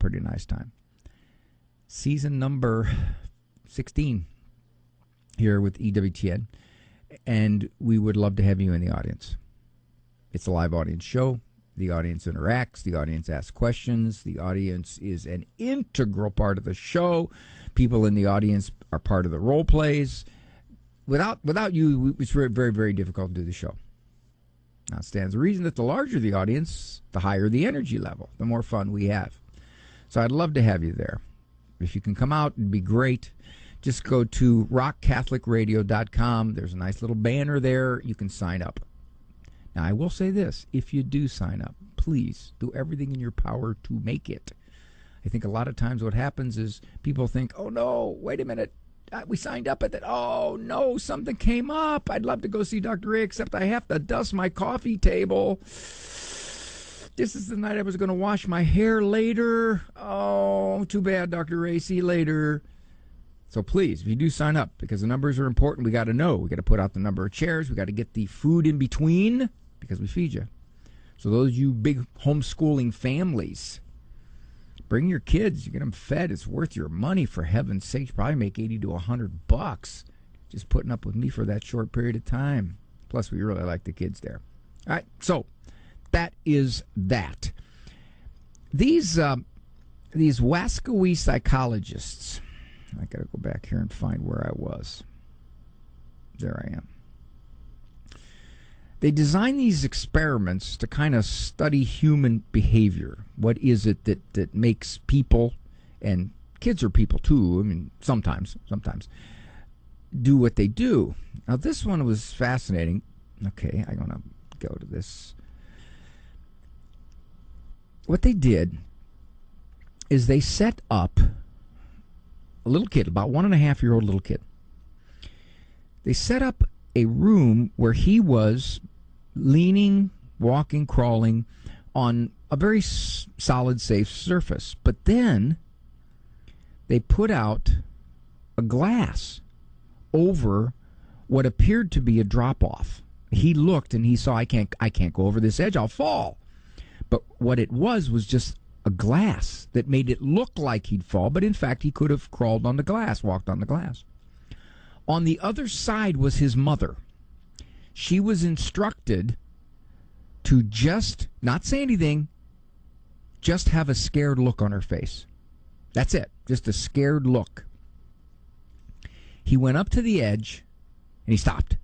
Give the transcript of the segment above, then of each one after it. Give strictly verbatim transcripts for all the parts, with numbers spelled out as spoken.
pretty nice time. Season number sixteen here with E W T N, and we would love to have you in the audience. It's a live audience show. The audience interacts. The audience asks questions. The audience is an integral part of the show. People in the audience are part of the role plays. Without without you, it's very, very, very difficult to do the show. Now, it stands to reason that the larger the audience, the higher the energy level, the more fun we have. So I'd love to have you there. If you can come out, it'd be great. Just go to rock catholic radio dot com. There's a nice little banner there. You can sign up. Now, I will say this. If you do sign up, please do everything in your power to make it. I think a lot of times what happens is people think, oh, no, wait a minute. We signed up at that. Oh, no, something came up. I'd love to go see Doctor Ray, except I have to dust my coffee table. This is the night I was going to wash my hair later. Oh, too bad, Doctor Ray. See you later. So please, if you do sign up, because the numbers are important, we got to know. We got to put out the number of chairs. We got to get the food in between, because we feed you. So those of you big homeschooling families, bring your kids. You get them fed. It's worth your money, for heaven's sake. You probably make eighty to one hundred bucks just putting up with me for that short period of time. Plus, we really like the kids there. All right, so that is that. These uh, these Wascowee psychologists, I got to go back here and find where I was. There I am. They design these experiments to kind of study human behavior. What is it that, that makes people, and kids are people too, I mean, sometimes, sometimes, do what they do. Now, this one was fascinating. Okay, I'm going to go to this. What they did is they set up a little kid, about one and a half year old little kid. They set up a room where he was leaning, walking, crawling on a very s- solid, safe surface. But then they put out a glass over what appeared to be a drop-off. He looked and he saw, I can't, I can't go over this edge, I'll fall. But what it was was just a glass that made it look like he'd fall, but in fact he could have crawled on the glass, walked on the glass. On the other side was his mother. She was instructed to just not say anything, just have a scared look on her face. That's it, just a scared look. He went up to the edge and he stopped.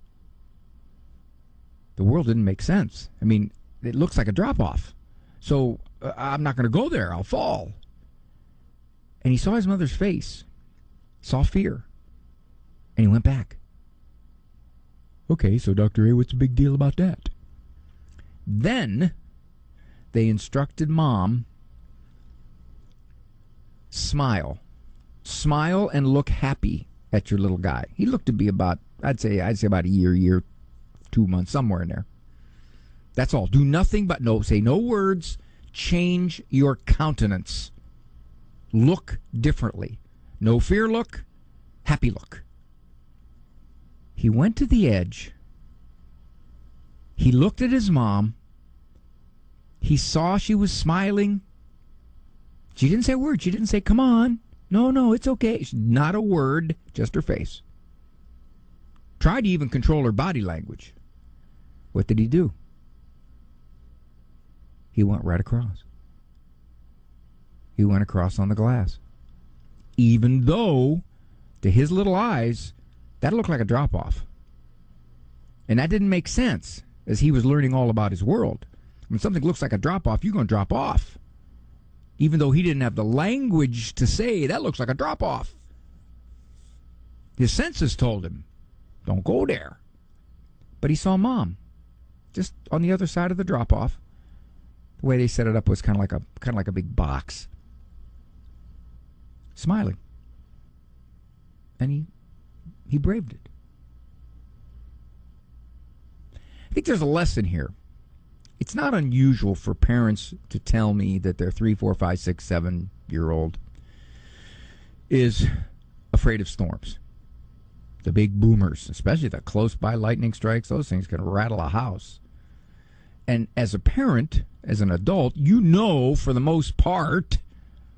The world didn't make sense. I mean, it looks like a drop-off. So uh, I'm not going to go there. I'll fall. And he saw his mother's face, saw fear, and he went back. Okay, so Doctor A, what's the big deal about that? Then they instructed Mom, smile. Smile and look happy at your little guy. He looked to be about, I'd say, I'd say about a year, year, two months, somewhere in there. That's all. Do nothing but no, say no words. Change your countenance. Look differently. No fear look, happy look. He went to the edge. He looked at his mom. He saw she was smiling. She didn't say a word. She didn't say, come on. No, no, it's okay. Not a word, just her face. Tried to even control her body language. What did he do? He went right across. He went across on the glass. Even though, to his little eyes, that looked like a drop-off. And that didn't make sense as he was learning all about his world. When something looks like a drop-off, you're going to drop off. Even though he didn't have the language to say, that looks like a drop-off. His senses told him, don't go there. But he saw Mom, just on the other side of the drop-off. The way they set it up was kind of like a kind of like a big box. Smiling. And he he braved it. I think there's a lesson here. It's not unusual for parents to tell me that their three, four, five, six, seven year old is afraid of storms. The big boomers, especially the close by lightning strikes, those things can rattle a house. And as a parent, as an adult, you know for the most part